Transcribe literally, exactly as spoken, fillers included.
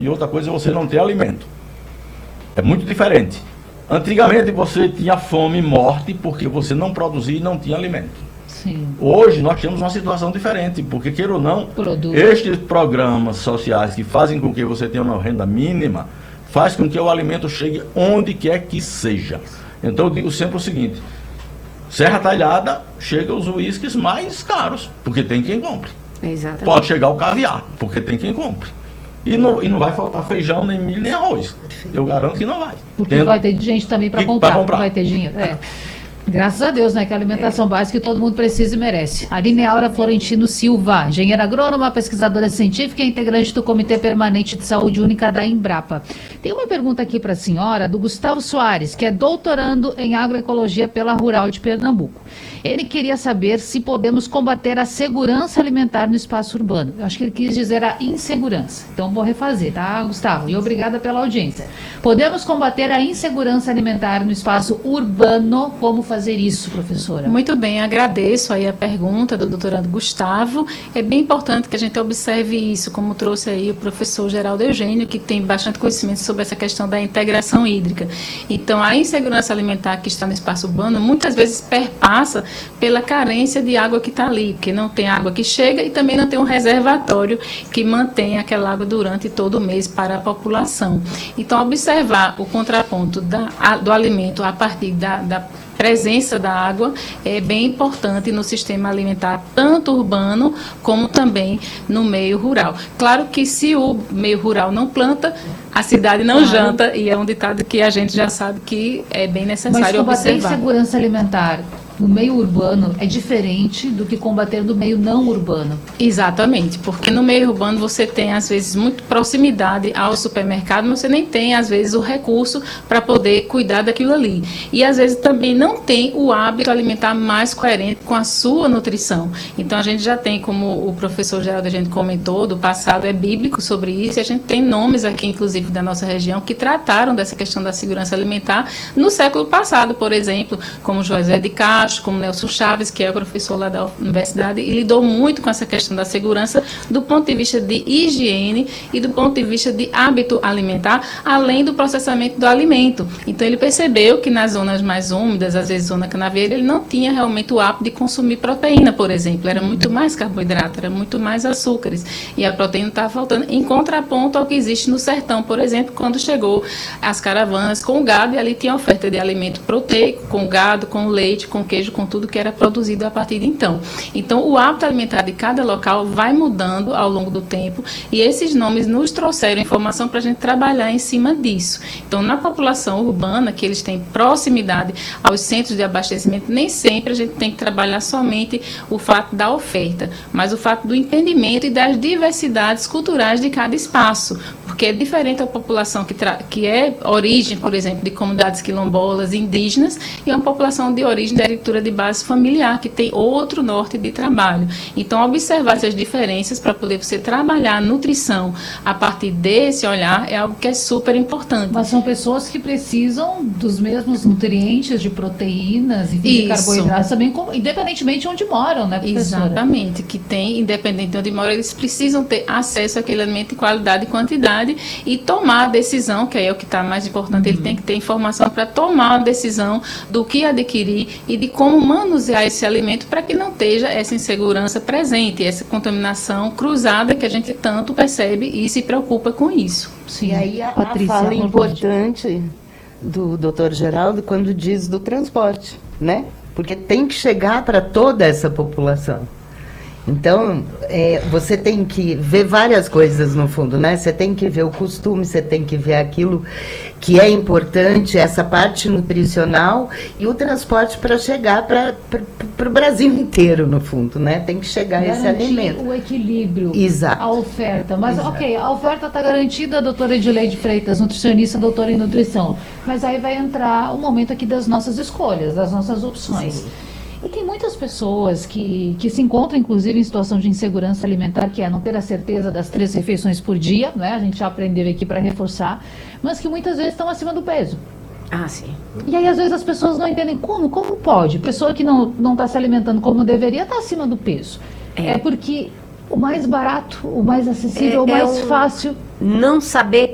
e outra coisa é você não ter alimento. É muito diferente. Antigamente você tinha fome e morte porque você não produzia e não tinha alimento. Sim. Hoje nós temos uma situação diferente, porque, queira ou não, Produto. estes programas sociais que fazem com que você tenha uma renda mínima, faz com que o alimento chegue onde quer que seja. Então eu digo sempre o seguinte: Serra Talhada chega os uísques mais caros, porque tem quem compre. Exatamente. Pode chegar o caviar, porque tem quem compre. E não, e não vai faltar feijão, nem milho, nem arroz. Eu garanto que não vai. Porque Tendo... vai ter gente também para que- comprar, pra comprar. vai ter dinheiro. É. Graças a Deus, né? Que a alimentação básica que todo mundo precisa e merece. Aline Aura Florentino Silva, engenheira agrônoma, pesquisadora científica e integrante do Comitê Permanente de Saúde Única da Embrapa. Tem uma pergunta aqui para a senhora, do Gustavo Soares, que é doutorando em agroecologia pela Rural de Pernambuco. Ele queria saber se podemos combater a segurança alimentar no espaço urbano. Eu acho que ele quis dizer a insegurança. Então vou refazer, tá, Gustavo? E obrigada pela audiência. Podemos combater a insegurança alimentar no espaço urbano? Como fazer isso, professora? Muito bem, agradeço aí a pergunta do doutorando Gustavo. É bem importante que a gente observe isso, como trouxe aí o professor Geraldo Eugênio, que tem bastante conhecimento sobre essa questão da integração hídrica. Então, a insegurança alimentar que está no espaço urbano, muitas vezes perpassa pela carência de água que está ali, porque não tem água que chega e também não tem um reservatório que mantém aquela água durante todo o mês para a população. Então, observar o contraponto da, a, do alimento a partir da, da presença da água é bem importante no sistema alimentar, tanto urbano como também no meio rural. Claro que se o meio rural não planta, a cidade não Claro. janta, e é um ditado que a gente já sabe que é bem Mas necessário combater a observar. insegurança alimentar no meio urbano é diferente do que combater no meio não urbano. Exatamente, porque no meio urbano você tem, às vezes, muito proximidade ao supermercado, mas você nem tem, às vezes, o recurso para poder cuidar daquilo ali. E, às vezes, também não tem o hábito alimentar mais coerente com a sua nutrição. Então, a gente já tem, como o professor Geraldo a gente comentou, do passado é bíblico sobre isso, e a gente tem nomes aqui, inclusive, da nossa região, que trataram dessa questão da segurança alimentar no século passado, por exemplo, como José de Castro, como Nelson Chaves, que é o professor lá da universidade, e lidou muito com essa questão da segurança do ponto de vista de higiene e do ponto de vista de hábito alimentar, além do processamento do alimento. Então, ele percebeu que nas zonas mais úmidas, às vezes zona canavieira, ele não tinha realmente o hábito de consumir proteína, por exemplo. Era muito mais carboidrato, era muito mais açúcares. E a proteína estava faltando, em contraponto ao que existe no sertão, por exemplo, quando chegou as caravanas com o gado, e ali tinha oferta de alimento proteico, com gado, com leite, com queijo, com tudo que era produzido a partir de então. Então, o hábito alimentar de cada local vai mudando ao longo do tempo, e esses nomes nos trouxeram informação para a gente trabalhar em cima disso. Então, na população urbana, que eles têm proximidade aos centros de abastecimento, nem sempre a gente tem que trabalhar somente o fato da oferta, mas o fato do entendimento e das diversidades culturais de cada espaço, porque é diferente a população que, tra- que é origem, por exemplo, de comunidades quilombolas, indígenas, e uma população de origem da agricultura de base familiar, que tem outro norte de trabalho. Então, observar essas diferenças para poder você trabalhar a nutrição a partir desse olhar é algo que é super importante. Mas são pessoas que precisam dos mesmos nutrientes de proteínas e de Isso. carboidratos também, como- independentemente de onde moram, né, professora? Exatamente, que tem, independente de onde moram, eles precisam ter acesso àquele alimento em qualidade e quantidade e tomar a decisão, que aí é o que está mais importante, ele tem que ter informação para tomar a decisão do que adquirir e de como manusear esse alimento para que não esteja essa insegurança presente, essa contaminação cruzada que a gente tanto percebe e se preocupa com isso. Sim. E aí a, Patrícia, a fala por favor. importante do doutor Geraldo quando diz do transporte, né? Porque tem que chegar para toda essa população. Então, é, você tem que ver várias coisas no fundo, né? Você tem que ver o costume, você tem que ver aquilo que é importante, essa parte nutricional e o transporte para chegar para o Brasil inteiro, no fundo, né? Tem que chegar esse Garantir alimento. o equilíbrio, Exato. a oferta. Mas, Exato. ok, a oferta está garantida, doutora Edileide Freitas, nutricionista, doutora em nutrição. Mas aí vai entrar o momento aqui das nossas escolhas, das nossas opções. Sim. E tem muitas pessoas que, que se encontram, inclusive, em situação de insegurança alimentar, que é não ter a certeza das três refeições por dia, né? A gente já aprendeu aqui para reforçar, mas que muitas vezes estão acima do peso. Ah, sim. E aí, às vezes, as pessoas não entendem como, como pode. Pessoa que não não está se alimentando como deveria está acima do peso. É. É porque O mais barato, o mais acessível, É- o mais é um- fácil. Não saber